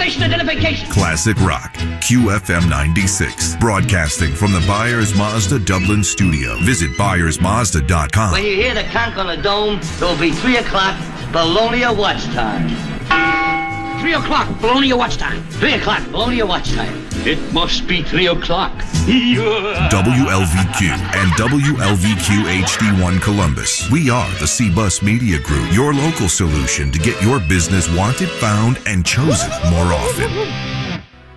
Station identification. Classic Rock, QFM 96. Broadcasting from the Byers Mazda Dublin studio. Visit ByersMazda.com. When you hear the conch on the dome, it'll be 3 o'clock, Bologna watch time. 3 o'clock, Bologna watch time. 3 o'clock, Bologna watch time. It must be 3 o'clock. WLVQ and WLVQ HD1 Columbus. We are the C-Bus Media Group, your local solution to get your business wanted, found, and chosen more often.